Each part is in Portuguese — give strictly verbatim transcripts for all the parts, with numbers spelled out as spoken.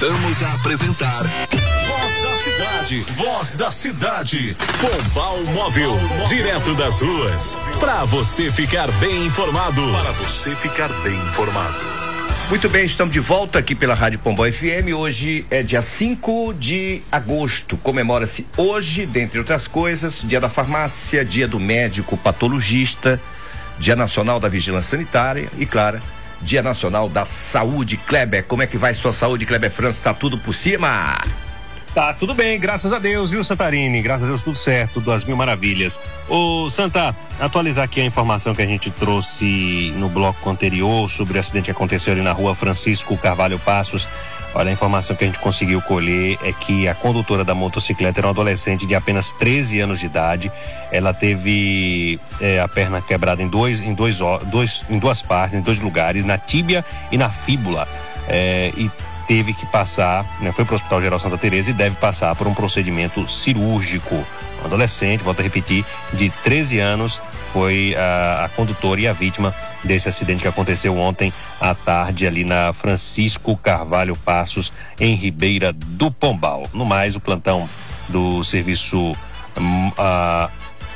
Voltamos a apresentar Voz da Cidade, Voz da Cidade, Pombal Móvel, direto das ruas, para você ficar bem informado, para você ficar bem informado. Muito bem, estamos de volta aqui pela Rádio Pombal F M. Hoje é dia cinco de agosto. Comemora-se hoje, dentre outras coisas, Dia da Farmácia, Dia do Médico Patologista, Dia Nacional da Vigilância Sanitária e, claro, Dia Nacional da Saúde. Kleber, como é que vai sua saúde, Kleber França? Tá tudo por cima? Tá tudo bem, graças a Deus, viu, Santarini? Graças a Deus, tudo certo, tudo às mil maravilhas. Ô, Santa, atualizar aqui a informação que a gente trouxe no bloco anterior sobre o acidente que aconteceu ali na rua Francisco Carvalho Passos. Olha, a informação que a gente conseguiu colher é que a condutora da motocicleta era uma adolescente de apenas treze anos de idade. Ela teve é, a perna quebrada em, dois, em, dois, dois, em duas partes, em dois lugares, na tíbia e na fíbula. É, e teve que passar, né, foi para o Hospital Geral Santa Teresa e deve passar por um procedimento cirúrgico. Um adolescente, volto a repetir, de treze anos, foi a, a condutora e a vítima desse acidente que aconteceu ontem à tarde ali na Francisco Carvalho Passos, em Ribeira do Pombal. No mais, o plantão do serviço um, uh,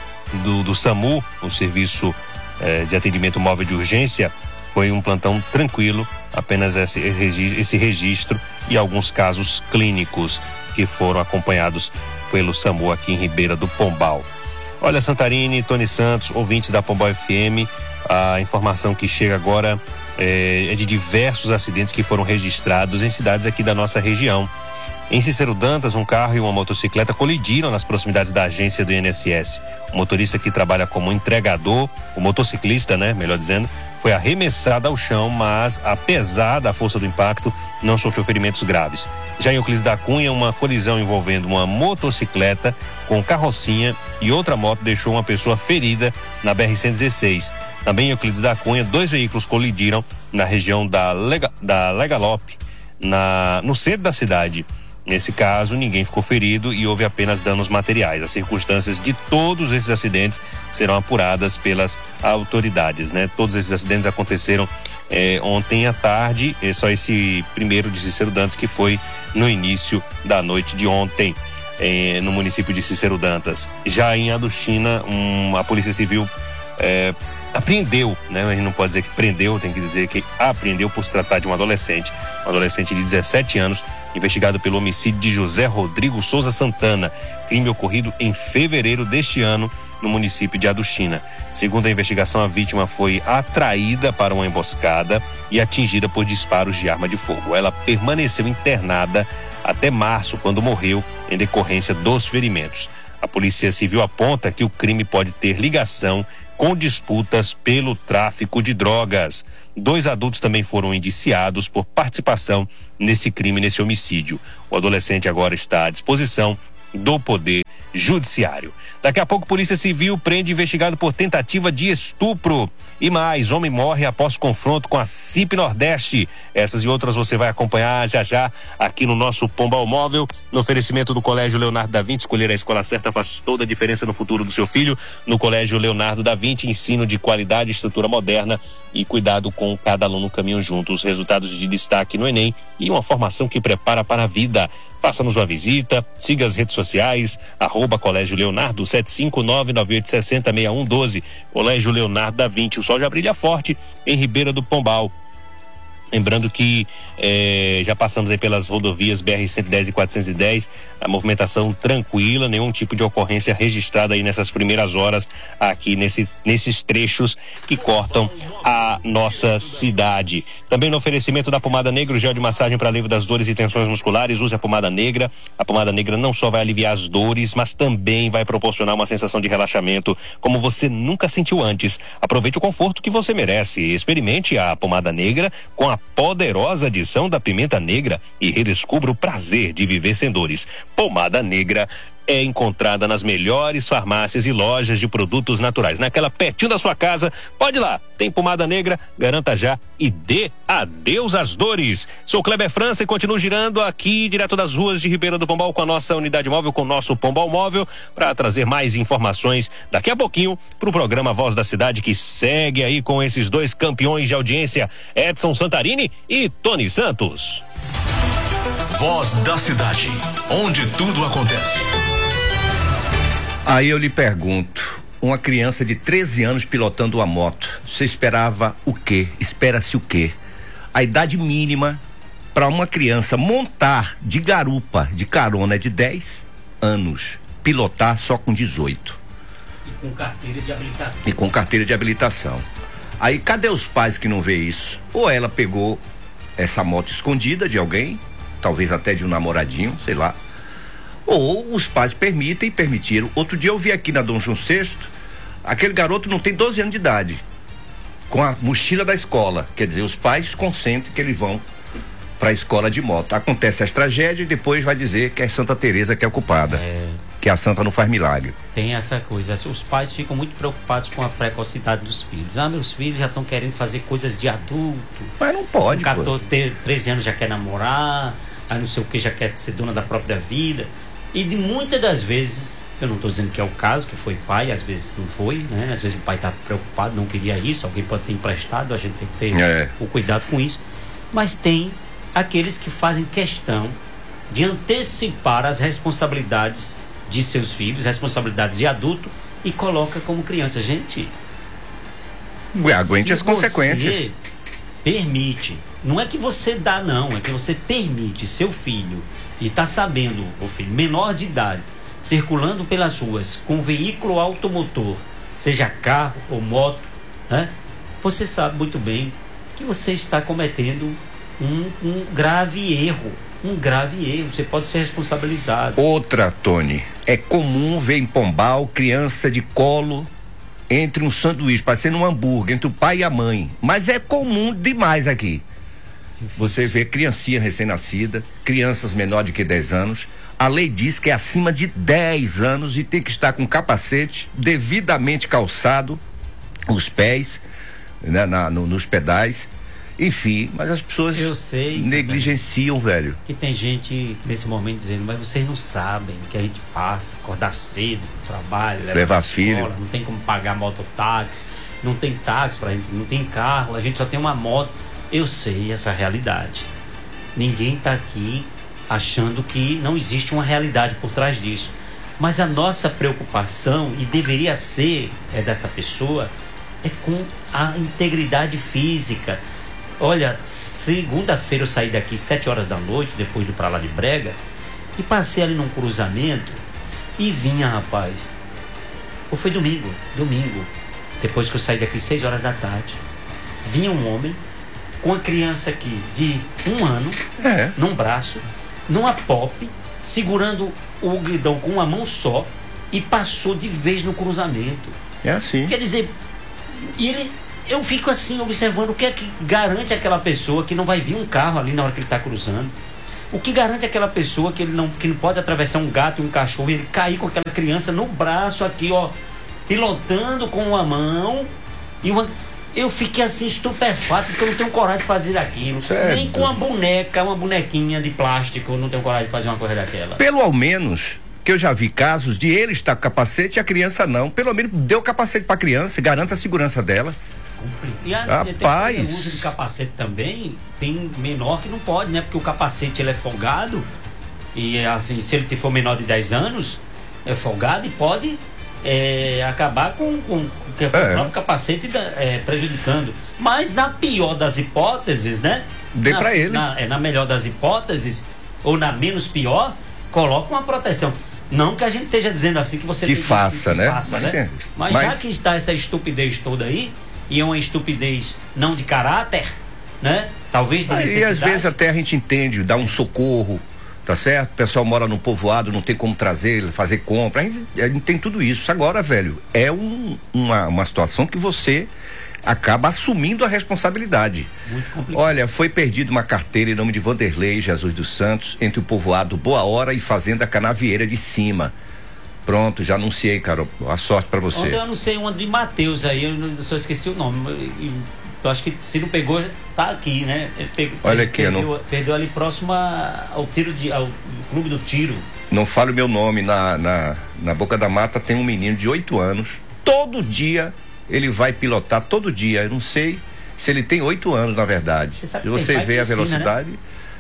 do, do SAMU, o serviço uh, de atendimento móvel de urgência, foi um plantão tranquilo, apenas esse, esse registro e alguns casos clínicos que foram acompanhados pelo SAMU aqui em Ribeira do Pombal. Olha, Santarini, Tony Santos, ouvintes da Pombal F M, a informação que chega agora é, é de diversos acidentes que foram registrados em cidades aqui da nossa região. Em Cícero Dantas, um carro e uma motocicleta colidiram nas proximidades da agência do I N S S. O motorista que trabalha como entregador, o motociclista, né, melhor dizendo, foi arremessado ao chão, mas apesar da força do impacto, não sofreu ferimentos graves. Já em Euclides da Cunha, uma colisão envolvendo uma motocicleta com carrocinha e outra moto deixou uma pessoa ferida na B R cento e dezesseis. Também em Euclides da Cunha, dois veículos colidiram na região da, Lega, da Legalope, na, no centro da cidade. Nesse caso, ninguém ficou ferido e houve apenas danos materiais. As circunstâncias de todos esses acidentes serão apuradas pelas autoridades, né? Todos esses acidentes aconteceram eh, ontem à tarde, é só esse primeiro de Cícero Dantas que foi no início da noite de ontem, eh, no município de Cícero Dantas. Já em Aduchina, um, a Polícia Civil eh, apreendeu, né? A gente não pode dizer que prendeu, tem que dizer que apreendeu por se tratar de um adolescente, um adolescente de dezessete anos, investigado pelo homicídio de José Rodrigo Souza Santana, crime ocorrido em fevereiro deste ano no município de Aduchina. Segundo a investigação, a vítima foi atraída para uma emboscada e atingida por disparos de arma de fogo. Ela permaneceu internada até março, quando morreu em decorrência dos ferimentos. A Polícia Civil aponta que o crime pode ter ligação com disputas pelo tráfico de drogas. Dois adultos também foram indiciados por participação nesse crime, nesse homicídio. O adolescente agora está à disposição do Poder Judiciário. Daqui a pouco, Polícia Civil prende investigado por tentativa de estupro. E mais, homem morre após confronto com a C I P Nordeste. Essas e outras você vai acompanhar já já aqui no nosso Pombal Móvel, no oferecimento do Colégio Leonardo da Vinci. Escolher a escola certa faz toda a diferença no futuro do seu filho. No Colégio Leonardo da Vinci, ensino de qualidade, estrutura moderna e cuidado com cada aluno caminham juntos. Resultados de destaque no Enem e uma formação que prepara para a vida. Faça-nos uma visita, siga as redes sociais, arroba Colégio Leonardo, sete cinco nove nove oito seis zero seis um um doze. Colégio Leonardo da Vinci, o sol já brilha forte em Ribeira do Pombal. Lembrando que eh, já passamos aí pelas rodovias B R cento e dez e quatrocentos e dez, a movimentação tranquila, nenhum tipo de ocorrência registrada aí nessas primeiras horas aqui nesse, nesses trechos que cortam a nossa cidade. Também no oferecimento da pomada negra, o gel de massagem para alívio das dores e tensões musculares, use a pomada negra. A pomada negra não só vai aliviar as dores, mas também vai proporcionar uma sensação de relaxamento como você nunca sentiu antes. Aproveite o conforto que você merece. Experimente a pomada negra com a poderosa adição da pimenta negra e redescubra o prazer de viver sem dores. Pomada negra é encontrada nas melhores farmácias e lojas de produtos naturais. Naquela pertinho da sua casa, pode ir lá. Tem pomada negra, garanta já e dê adeus às dores. Sou Kleber França e continuo girando aqui direto das ruas de Ribeira do Pombal com a nossa unidade móvel, com o nosso Pombal Móvel, para trazer mais informações daqui a pouquinho para o programa Voz da Cidade, que segue aí com esses dois campeões de audiência, Edson Santarini e Tony Santos. Voz da cidade, onde tudo acontece. Aí eu lhe pergunto, uma criança de treze anos pilotando uma moto, você esperava o quê? Espera-se o quê? A idade mínima para uma criança montar de garupa, de carona, é de dez anos, pilotar só com dezoito. E com carteira de habilitação. E com carteira de habilitação. Aí cadê os pais que não vê isso? Ou ela pegou essa moto escondida de alguém, talvez até de um namoradinho, sei lá. Ou os pais permitem e permitiram. Outro dia eu vi aqui na Dom João sexto, aquele garoto não tem doze anos de idade, com a mochila da escola. Quer dizer, os pais consentem que eles vão para a escola de moto. Acontece as tragédias e depois vai dizer que é Santa Teresa que é culpada, é... que a santa não faz milagre. Tem essa coisa, os pais ficam muito preocupados com a precocidade dos filhos. Ah, meus filhos já estão querendo fazer coisas de adulto. Mas não pode, com catorze, treze anos já quer namorar, aí não sei o que, já quer ser dona da própria vida. E de muitas das vezes, eu não estou dizendo que é o caso, que foi pai, às vezes não foi, né? Às vezes o pai está preocupado, não queria isso, alguém pode ter emprestado, a gente tem que ter é. o cuidado com isso. Mas tem aqueles que fazem questão de antecipar as responsabilidades de seus filhos, responsabilidades de adulto, e coloca como criança. Gente, Ué, aguente as consequências. Permite, não é que você dá não, é que você permite seu filho, e está sabendo, o filho menor de idade, circulando pelas ruas com veículo automotor, seja carro ou moto, né? Você sabe muito bem que você está cometendo um, um grave erro. Um grave erro, você pode ser responsabilizado. Outra, Tony, é comum ver em Pombal criança de colo entre um sanduíche, parecendo um hambúrguer, entre o pai e a mãe. Mas é comum demais aqui. Você vê criancinha recém-nascida, crianças menores de que dez anos. A lei diz que é acima de dez anos e tem que estar com capacete devidamente calçado, os pés, né, na, no, nos pedais. Enfim, mas as pessoas Eu sei, negligenciam, velho. Que tem gente nesse momento dizendo, mas vocês não sabem o que a gente passa, acordar cedo pro trabalho, levar filho, não tem como pagar mototáxi, não tem táxi pra gente, não tem carro, a gente só tem uma moto. Eu sei essa realidade. Ninguém tá aqui achando que não existe uma realidade por trás disso. Mas a nossa preocupação, e deveria ser, é dessa pessoa, é com a integridade física. Olha, segunda-feira eu saí daqui sete horas da noite, depois do pra lá de Brega, e passei ali num cruzamento e vinha, rapaz. Ou foi domingo, domingo, depois que eu saí daqui seis horas da tarde, vinha um homem com uma criança aqui de um ano, é. num braço, numa pop, segurando o guidão com uma mão só, e passou de vez no cruzamento. É assim. Quer dizer, e ele... Eu fico assim, observando o que é que garante aquela pessoa que não vai vir um carro ali na hora que ele está cruzando. O que garante aquela pessoa que ele não, que não pode atravessar um gato e um cachorro e ele cair com aquela criança no braço aqui, ó, pilotando com uma mão. E uma... Eu fiquei assim estupefato, porque eu não tenho coragem de fazer aquilo. Certo. Nem com uma boneca, uma bonequinha de plástico, eu não tenho coragem de fazer uma coisa daquela. Pelo ao menos, que eu já vi casos de ele estar com capacete e a criança não. Pelo menos deu capacete para a criança, garanta a segurança dela. E a, Rapaz. O uso de capacete também tem menor que não pode, né? Porque o capacete ele é folgado e assim, se ele for menor de dez anos, é folgado e pode é, acabar com, com, com o é. próprio capacete é, prejudicando. Mas na pior das hipóteses, né? Dê pra ele. Na, é, na melhor das hipóteses, ou na menos pior, coloca uma proteção. Não que a gente esteja dizendo assim que você que tem faça, que, que né? faça, né? Mas, Mas já que está essa estupidez toda aí, e é uma estupidez não de caráter, né? Talvez de necessidade. E às vezes até a gente entende, dá um socorro, tá certo? O pessoal mora no povoado, não tem como trazer, fazer compra, a gente, a gente tem tudo isso. Agora, velho, é um, uma, uma situação que você acaba assumindo a responsabilidade. Muito complicado. Olha, foi perdida uma carteira em nome de Vanderlei Jesus dos Santos entre o povoado Boa Hora e Fazenda Canavieira de Cima. Pronto, já anunciei, cara. A sorte pra você. Ontem eu anunciei uma de Mateus aí, eu só esqueci o nome. Eu acho que se não pegou, tá aqui, né? Pegou, Olha aqui, perdeu, não... perdeu ali próximo ao tiro de, ao clube do tiro. Não fale o meu nome, na, na, na Boca da Mata tem um menino de oito anos. Todo dia ele vai pilotar, todo dia. Eu não sei se ele tem oito anos, na verdade. Você sabe se você vê a velocidade. Ensina, né?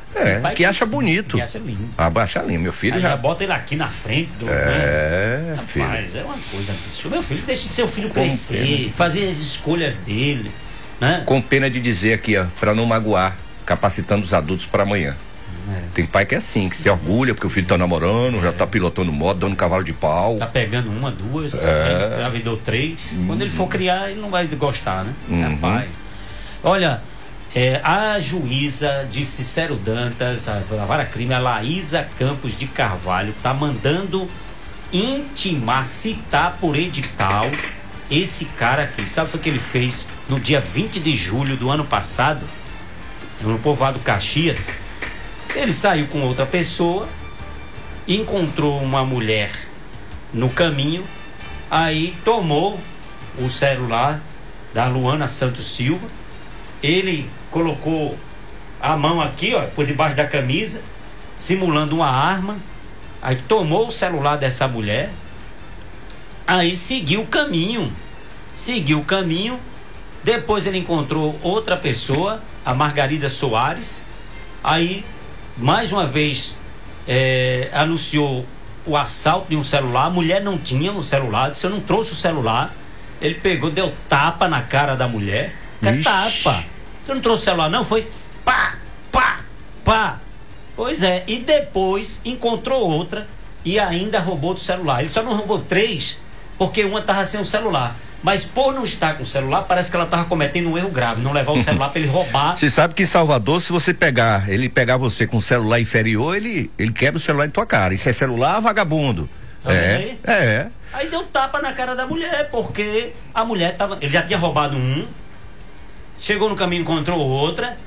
É, pai que acha sim, bonito. Que acha lindo. Abaixa lindo, meu filho Aí já... já bota ele aqui na frente do. É, né? filho. Rapaz, é uma coisa, bicho. Meu filho, deixa de seu filho Com crescer, pena. fazer as escolhas dele, né? Com pena de dizer aqui, ó, pra não magoar, capacitando os adultos para amanhã. É. Tem pai que é assim, que se orgulha porque o filho tá namorando, É. já tá pilotando moto, dando cavalo de pau. Tá pegando uma, duas, É. né? Engravidou três. Uhum. Quando ele for criar, ele não vai gostar, né? Uhum. Rapaz. Olha, é, a juíza de Cicero Dantas, a, a vara crime, a Laísa Campos de Carvalho, tá mandando intimar, citar por edital esse cara aqui. Sabe o que ele fez no dia vinte de julho do ano passado, no povoado Caxias? Ele saiu com outra pessoa, encontrou uma mulher no caminho, aí tomou o celular da Luana Santos Silva, ele colocou a mão aqui, ó, por debaixo da camisa, simulando uma arma, aí tomou o celular dessa mulher, aí seguiu o caminho, seguiu o caminho, depois ele encontrou outra pessoa, a Margarida Soares, aí mais uma vez é, anunciou o assalto de um celular. A mulher não tinha um celular, disse: eu não trouxe o celular. Ele pegou, deu tapa na cara da mulher. Que tapa? Você não trouxe o celular, não? Foi pá, pá, pá. Pois é, e depois encontrou outra e ainda roubou do celular. Ele só não roubou três porque uma estava sem o celular. Mas por não estar com o celular, parece que ela estava cometendo um erro grave, não levar o celular para ele roubar. Você sabe que em Salvador, se você pegar, ele pegar você com o celular inferior, ele, ele quebra o celular em tua cara. Isso é celular, vagabundo. Tá é, vendo aí? é. Aí deu tapa na cara da mulher, porque a mulher tava. Ele já tinha roubado um, chegou no caminho, encontrou outra.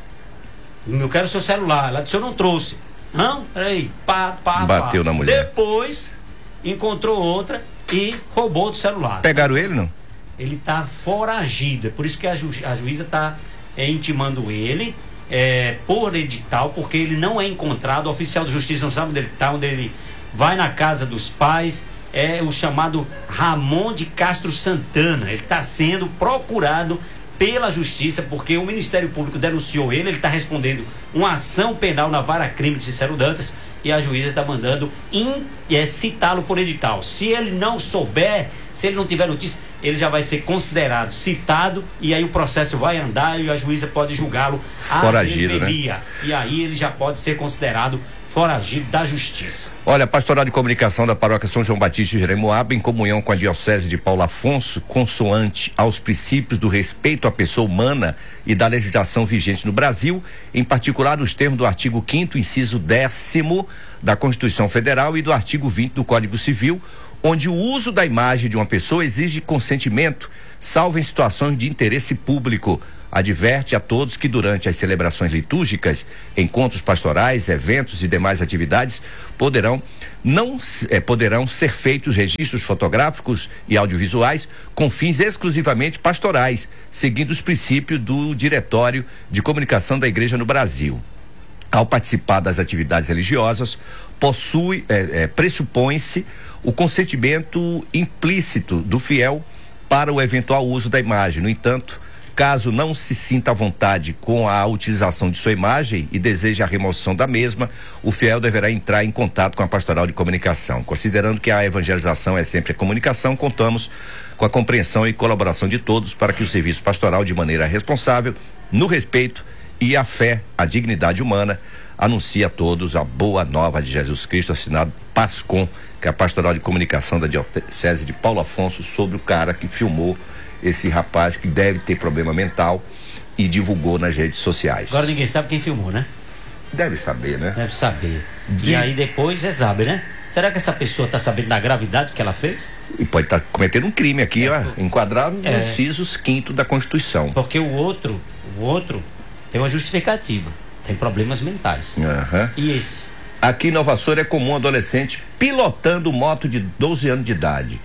Eu quero seu celular. Ela disse: eu não trouxe. Não, peraí, pá, pá, Bateu pá. na mulher. Depois encontrou outra e roubou do celular. Pegaram ele, não? Ele está foragido, é por isso que a, ju, a juíza está é, intimando ele é, por edital, porque ele não é encontrado. O oficial de justiça não sabe onde ele está, onde ele vai na casa dos pais. É o chamado Ramon de Castro Santana. Ele está sendo procurado pela justiça porque o Ministério Público denunciou ele. Ele está respondendo uma ação penal na vara crime de Cicero Dantas e a juíza está mandando in, é, citá-lo por edital. Se ele não souber, se ele não tiver notícia, ele já vai ser considerado citado e aí o processo vai andar e a juíza pode julgá-lo à Foragido, revelia, né? E aí ele já pode ser considerado foragido da justiça. Olha, a Pastoral de Comunicação da Paróquia São João Batista de Jeremoabo, em comunhão com a Diocese de Paulo Afonso, consoante aos princípios do respeito à pessoa humana e da legislação vigente no Brasil, em particular nos termos do artigo quinto, inciso décimo da Constituição Federal e do artigo vinte do Código Civil, onde o uso da imagem de uma pessoa exige consentimento, salvo em situações de interesse público. Adverte a todos que durante as celebrações litúrgicas, encontros pastorais, eventos e demais atividades poderão não eh, poderão ser feitos registros fotográficos e audiovisuais com fins exclusivamente pastorais, seguindo os princípios do Diretório de Comunicação da Igreja no Brasil. Ao participar das atividades religiosas, possui eh, eh, pressupõe-se o consentimento implícito do fiel para o eventual uso da imagem. No entanto, caso não se sinta à vontade com a utilização de sua imagem e deseje a remoção da mesma, o fiel deverá entrar em contato com a Pastoral de Comunicação. Considerando que a evangelização é sempre a comunicação, contamos com a compreensão e colaboração de todos para que o serviço pastoral, de maneira responsável, no respeito e a fé, a dignidade humana, anuncie a todos a boa nova de Jesus Cristo, assinado PASCOM, que é a Pastoral de Comunicação da Diocese de Paulo Afonso, sobre o cara que filmou esse rapaz que deve ter problema mental e divulgou nas redes sociais. Agora ninguém sabe quem filmou, né? Deve saber, né? Deve saber. De... E aí depois você sabe, né? Será que essa pessoa está sabendo da gravidade que ela fez? E pode estar tá cometendo um crime aqui, é, ó, enquadrado no é, inciso quinto da Constituição. Porque o outro, o outro tem uma justificativa, tem problemas mentais. Uhum. E esse? Aqui em Nova Soura é comum adolescente pilotando moto de doze anos de idade.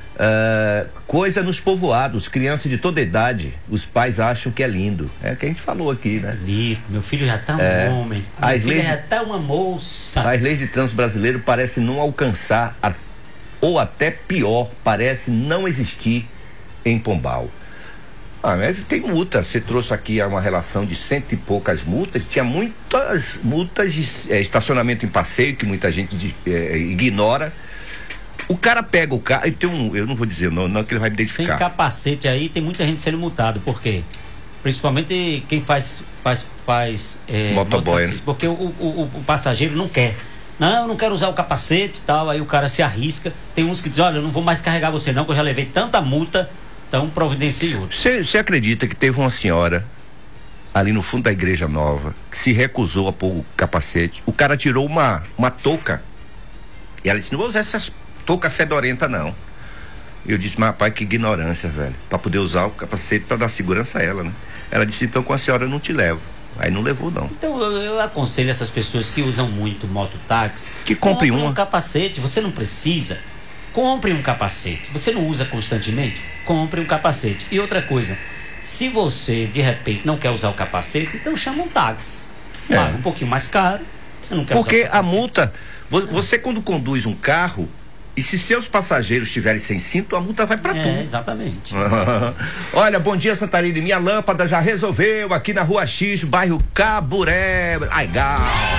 Uh, coisa nos povoados, crianças de toda idade, os pais acham que é lindo. É o que a gente falou aqui, né? Lindo, meu filho já tá um é, homem, minha filha leis, já tá uma moça. As leis de trânsito brasileiro parecem não alcançar, a, ou até pior, parece não existir em Pombal. Ah, mas tem multa. Você trouxe aqui uma relação de cento e poucas multas. Tinha muitas multas de é, estacionamento em passeio, que muita gente de, é, ignora. O cara pega o carro, e tem um, eu não vou dizer não, não que ele vai me identificar. Sem capacete aí, tem muita gente sendo multado. Por quê? Principalmente quem faz faz faz é, motoboy, né? Porque o, o, o passageiro não quer. Não, eu não quero usar o capacete e tal. Aí o cara se arrisca. Tem uns que dizem, olha, eu não vou mais carregar você não, que eu já levei tanta multa. Então providencie outro. Você acredita que teve uma senhora ali no fundo da Igreja Nova que se recusou a pôr o capacete? O cara tirou uma, uma touca e ela disse, não vou usar essas toucas fedorentas não. Eu disse, mas rapaz, que ignorância, velho, pra poder usar o capacete pra dar segurança a ela, né? Ela disse, então com a senhora eu não te levo. Aí não levou não. Então eu, eu aconselho essas pessoas que usam muito mototáxi que compre uma. um capacete. Você não precisa. Compre um capacete. Você não usa constantemente? Compre um capacete. E outra coisa, se você de repente não quer usar o capacete, então chama um táxi. É. Paga um pouquinho mais caro. Você não quer Porque usar o a multa, você quando conduz um carro, e se seus passageiros estiverem sem cinto, a multa vai pra é, tu. Exatamente. Olha, bom dia, Santarine. Minha lâmpada já resolveu aqui na Rua X, bairro Caburé. Legal.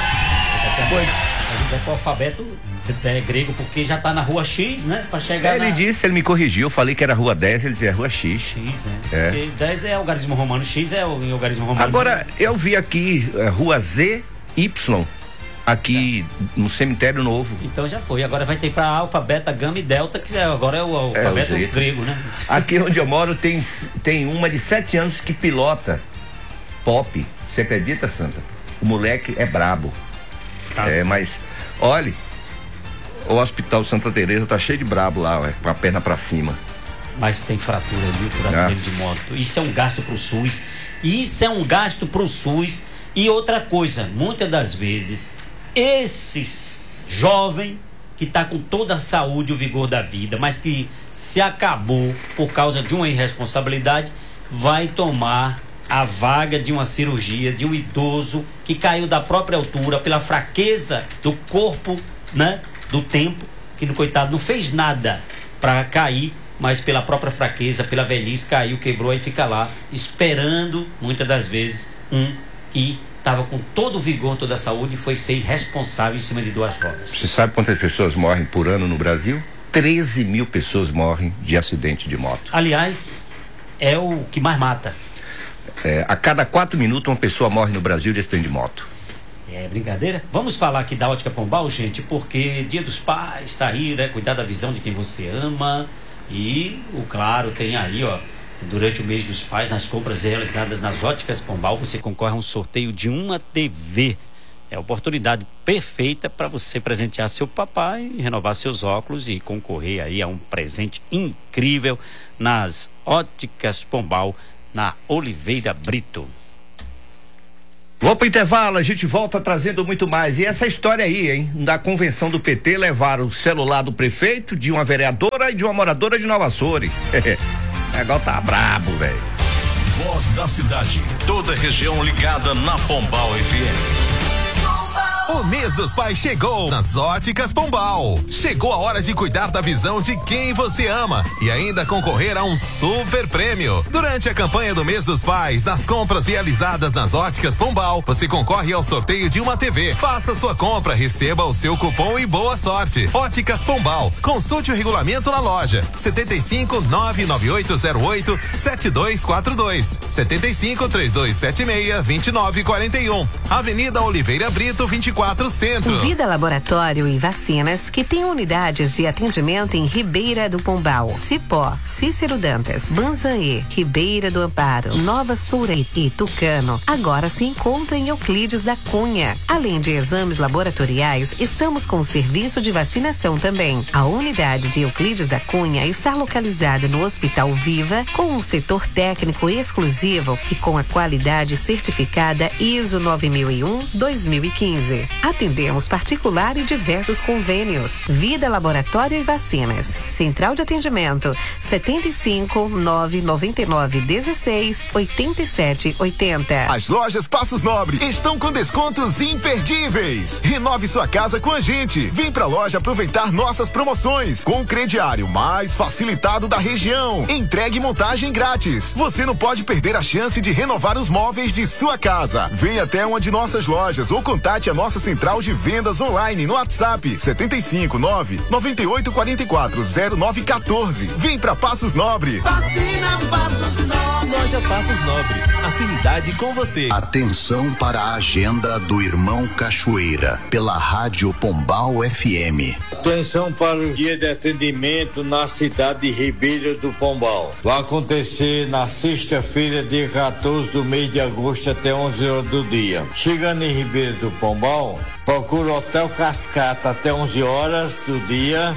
A gente vai pro alfabeto é, grego, porque já tá na Rua X, né? Pra chegar Ele na... disse, ele me corrigiu, eu falei que era Rua dez, ele dizia Rua X. X, né? É. Porque dez é algarismo romano, X é o algarismo romano. Agora, eu vi aqui é, Rua Z Y, aqui é. no Cemitério Novo. Então já foi. Agora vai ter pra alfa, beta, gama e delta, que é, agora é o alfabeto é, o grego, né? Aqui onde eu moro tem, tem uma de sete anos que pilota pop. Você acredita, Santa? O moleque é brabo. Tá é, sim. Mas, olha, o Hospital Santa Teresa tá cheio de brabo lá, ué, com a perna pra cima. Mas tem fratura ali por acidente ah. de moto. Isso é um gasto pro SUS. Isso é um gasto pro SUS. E outra coisa, muitas das vezes, esse jovem que tá com toda a saúde e o vigor da vida, mas que se acabou por causa de uma irresponsabilidade, vai tomar a vaga de uma cirurgia de um idoso que caiu da própria altura pela fraqueza do corpo, né? Do tempo, que no coitado não fez nada para cair, mas pela própria fraqueza, pela velhice, caiu, quebrou e fica lá esperando, muitas das vezes, um que estava com todo o vigor, toda a saúde e foi ser irresponsável em cima de duas rodas. Você sabe quantas pessoas morrem por ano no Brasil? treze mil pessoas morrem de acidente de moto. Aliás, é o que mais mata. É, a cada quatro minutos uma pessoa morre no Brasil de acidente de moto. É brincadeira? Vamos falar aqui da Ótica Pombal, gente, porque Dia dos Pais tá aí, né? Cuidar da visão de quem você ama. E, o claro, tem aí, ó, durante o mês dos pais, nas compras realizadas nas Óticas Pombal, você concorre a um sorteio de uma T V. É a oportunidade perfeita para você presentear seu papai, renovar seus óculos e concorrer aí a um presente incrível nas Óticas Pombal, na Oliveira Brito. Vamos pro intervalo, a gente volta trazendo muito mais. E essa história aí, hein? Da convenção do P T, levaram o celular do prefeito, de uma vereadora e de uma moradora de Nova Açores. O negócio tá brabo, velho. Voz da cidade, toda região ligada na Pombal F M. O mês dos pais chegou nas Óticas Pombal. Chegou a hora de cuidar da visão de quem você ama e ainda concorrer a um super prêmio. Durante a campanha do mês dos pais, nas compras realizadas nas Óticas Pombal, você concorre ao sorteio de uma T V. Faça sua compra, receba o seu cupom e boa sorte. Óticas Pombal. Consulte o regulamento na loja. setenta e cinco, nove nove oito zero oito, sete dois quatro dois. setenta e cinco, três dois sete seis, vinte e nove quarenta e um. Avenida Oliveira Brito, vinte e quatro Centro. Vida Laboratório e Vacinas, que tem unidades de atendimento em Ribeira do Pombal, Cipó, Cícero Dantas, Banzaê, Ribeira do Amparo, Nova Soura e Tucano. Agora se encontra em Euclides da Cunha. Além de exames laboratoriais, estamos com o serviço de vacinação também. A unidade de Euclides da Cunha está localizada no Hospital Viva, com um setor técnico exclusivo e com a qualidade certificada I S O nove mil e um dois mil e quinze. Atendemos particular e diversos convênios. Vida Laboratório e Vacinas. Central de atendimento setenta e cinco, nove noventa e nove, dezesseis, oitenta e sete, oitenta. As lojas Passos Nobre estão com descontos imperdíveis. Renove sua casa com a gente. Vem pra loja aproveitar nossas promoções com o crediário mais facilitado da região. Entregue e montagem grátis. Você não pode perder a chance de renovar os móveis de sua casa. Venha até uma de nossas lojas ou contate a nossa central de vendas online no WhatsApp setenta e cinco, nove noventa e oito, quarenta e quatro, zero nove quatorze. Vem pra Passos Nobre. Vacina Passos Nobre. Loja Passos Nobre. Afinidade com você. Atenção para a agenda do Irmão Cachoeira pela Rádio Pombal F M. Atenção para o dia de atendimento na cidade de Ribeira do Pombal. Vai acontecer na sexta-feira, dia quatorze do mês de agosto, até onze horas do dia. Chegando em Ribeira do Pombal, procura o Hotel Cascata até onze horas do dia.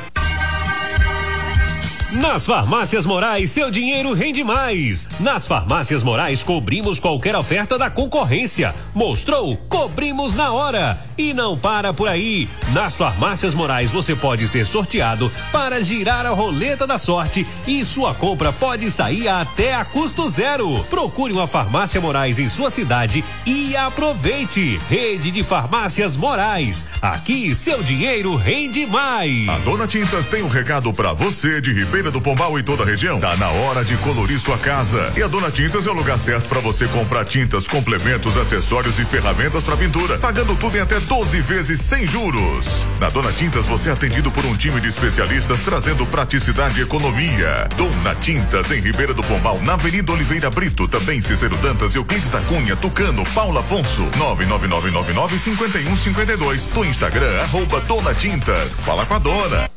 Nas Farmácias Morais, seu dinheiro rende mais. Nas Farmácias Morais, cobrimos qualquer oferta da concorrência. Mostrou? Cobrimos na hora. E não para por aí. Nas Farmácias Morais, você pode ser sorteado para girar a roleta da sorte e sua compra pode sair até a custo zero. Procure uma Farmácia Morais em sua cidade e aproveite. Rede de Farmácias Morais. Aqui, seu dinheiro rende mais. A Dona Tintas tem um recado para você de Ribeira do Pombal e toda a região. Tá na hora de colorir sua casa. E a Dona Tintas é o lugar certo para você comprar tintas, complementos, acessórios e ferramentas para pintura, pagando tudo em até doze vezes sem juros. Na Dona Tintas você é atendido por um time de especialistas trazendo praticidade e economia. Dona Tintas em Ribeira do Pombal, na Avenida Oliveira Brito, também Cícero Dantas, Euclides da Cunha, Tucano, Paulo Afonso. nove nove nove nove nove, cinco um cinco dois. Do Instagram, arroba Dona Tintas. Fala com a dona.